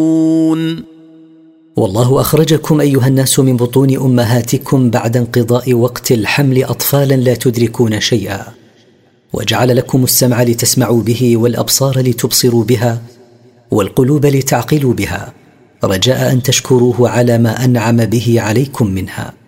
والله أخرجكم أيها الناس من بطون أمهاتكم بعد انقضاء وقت الحمل أطفالا لا تدركون شيئا، وجعل لكم السمع لتسمعوا به، والأبصار لتبصروا بها، والقلوب لتعقلوا بها، رجاء أن تشكروه على ما أنعم به عليكم منها.